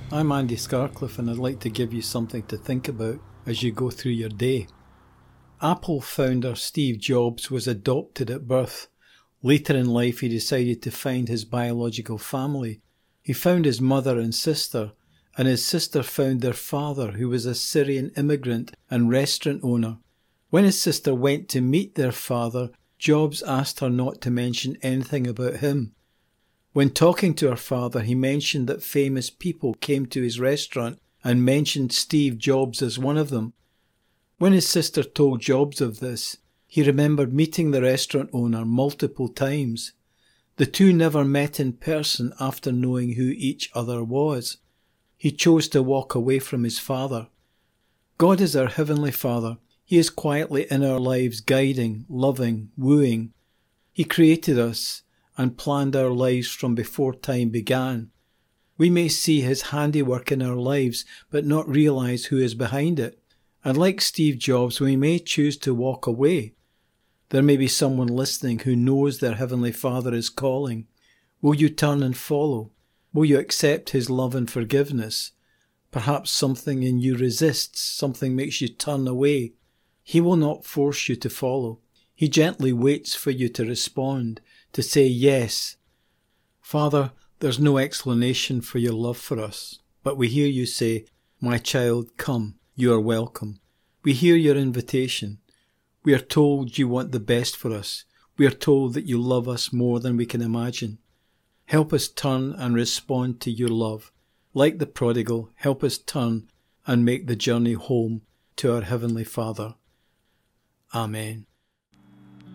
I'm Andy Scarcliffe, and I'd like to give you something to think about as you go through your day. Apple founder Steve Jobs was adopted at birth. Later in life, he decided to find his biological family. He found his mother and sister, and his sister found their father, who was a Syrian immigrant and restaurant owner. When his sister went to meet their father, Jobs asked her not to mention anything about him. When talking to her father, he mentioned that famous people came to his restaurant and mentioned Steve Jobs as one of them. When his sister told Jobs of this, he remembered meeting the restaurant owner multiple times. The two never met in person after knowing who each other was. He chose to walk away from his father. God is our Heavenly Father. He is quietly in our lives, guiding, loving, wooing. He created us and planned our lives from before time began. We may see his handiwork in our lives, but not realize who is behind it. And like Steve Jobs, we may choose to walk away. There may be someone listening who knows their Heavenly Father is calling. Will you turn and follow? Will you accept his love and forgiveness? Perhaps something in you resists, something makes you turn away. He will not force you to follow. He gently waits for you to respond, to say yes. Father, there's no explanation for your love for us, but we hear you say, "My child, come, you are welcome." We hear your invitation. We are told you want the best for us. We are told that you love us more than we can imagine. Help us turn and respond to your love. Like the prodigal, help us turn and make the journey home to our Heavenly Father. Amen.